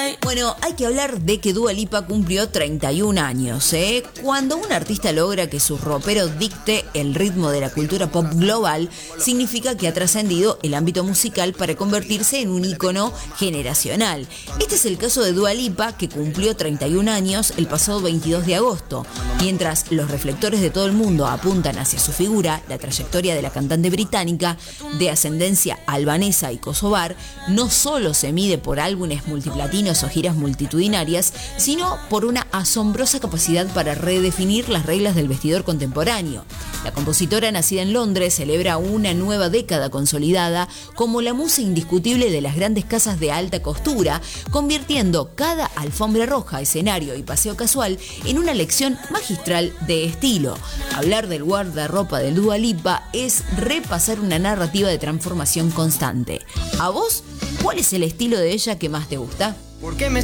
Bueno, hay que hablar de que Dua Lipa cumplió 31 años, ¿eh? Cuando un artista logra que su ropero dicte el ritmo de la cultura pop global, significa que ha trascendido el ámbito musical para convertirse en un ícono generacional. Este es el caso de Dua Lipa, que cumplió 31 años el pasado 22 de agosto. Mientras los reflectores de todo el mundo apuntan hacia su figura, la trayectoria de la cantante británica, de ascendencia albanesa y kosovar, no solo se mide por álbumes multiplatinos o giras multitudinarias, sino por una asombrosa capacidad para redefinir las reglas del vestidor contemporáneo. La compositora, nacida en Londres, celebra una nueva década consolidada como la musa indiscutible de las grandes casas de alta costura, convirtiendo cada alfombra roja, escenario y paseo casual en una lección magistral de estilo. Hablar del guardarropa de Dua Lipa es repasar una narrativa de transformación constante. ¿A vos cuál es el estilo de ella que más te gusta? ¿Por qué me